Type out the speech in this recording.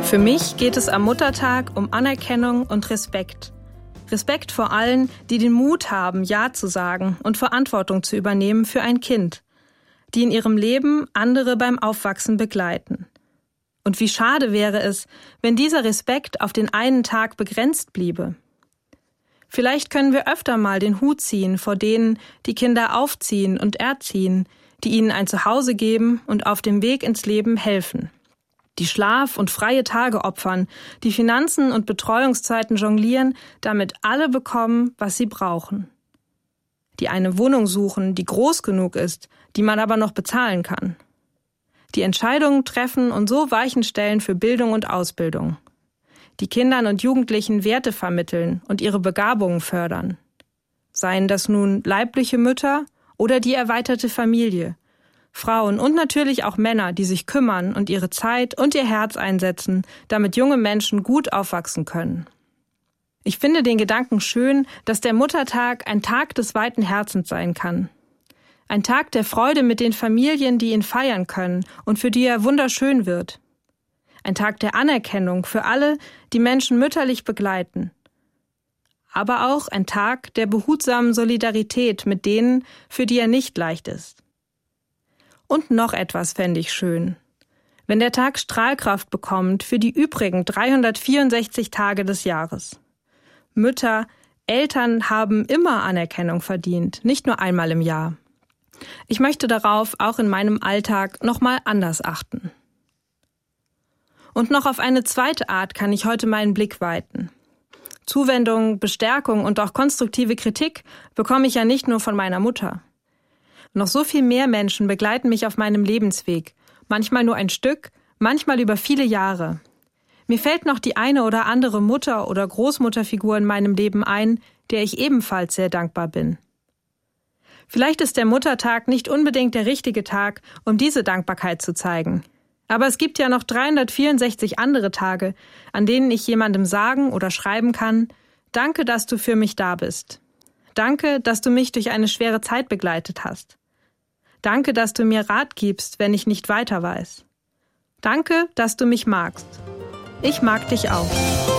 Für mich geht es am Muttertag um Anerkennung und Respekt. Respekt vor allen, die den Mut haben, Ja zu sagen und Verantwortung zu übernehmen für ein Kind, die in ihrem Leben andere beim Aufwachsen begleiten. Und wie schade wäre es, wenn dieser Respekt auf den einen Tag begrenzt bliebe. Vielleicht können wir öfter mal den Hut ziehen vor denen, die Kinder aufziehen und erziehen, die ihnen ein Zuhause geben und auf dem Weg ins Leben helfen. Die Schlaf- und freie Tage opfern, die Finanzen und Betreuungszeiten jonglieren, damit alle bekommen, was sie brauchen. Die eine Wohnung suchen, die groß genug ist, die man aber noch bezahlen kann. Die Entscheidungen treffen und so Weichen stellen für Bildung und Ausbildung. Die Kindern und Jugendlichen Werte vermitteln und ihre Begabungen fördern. Seien das nun leibliche Mütter oder die erweiterte Familie. Frauen und natürlich auch Männer, die sich kümmern und ihre Zeit und ihr Herz einsetzen, damit junge Menschen gut aufwachsen können. Ich finde den Gedanken schön, dass der Muttertag ein Tag des weiten Herzens sein kann. Ein Tag der Freude mit den Familien, die ihn feiern können und für die er wunderschön wird. Ein Tag der Anerkennung für alle, die Menschen mütterlich begleiten. Aber auch ein Tag der behutsamen Solidarität mit denen, für die er nicht leicht ist. Und noch etwas fände ich schön. Wenn der Tag Strahlkraft bekommt für die übrigen 364 Tage des Jahres. Mütter, Eltern haben immer Anerkennung verdient, nicht nur einmal im Jahr. Ich möchte darauf auch in meinem Alltag nochmal anders achten. Und noch auf eine zweite Art kann ich heute meinen Blick weiten. Zuwendung, Bestärkung und auch konstruktive Kritik bekomme ich ja nicht nur von meiner Mutter. Noch so viel mehr Menschen begleiten mich auf meinem Lebensweg, manchmal nur ein Stück, manchmal über viele Jahre. Mir fällt noch die eine oder andere Mutter- oder Großmutterfigur in meinem Leben ein, der ich ebenfalls sehr dankbar bin. Vielleicht ist der Muttertag nicht unbedingt der richtige Tag, um diese Dankbarkeit zu zeigen. Aber es gibt ja noch 364 andere Tage, an denen ich jemandem sagen oder schreiben kann: Danke, dass du für mich da bist. Danke, dass du mich durch eine schwere Zeit begleitet hast. Danke, dass du mir Rat gibst, wenn ich nicht weiter weiß. Danke, dass du mich magst. Ich mag dich auch.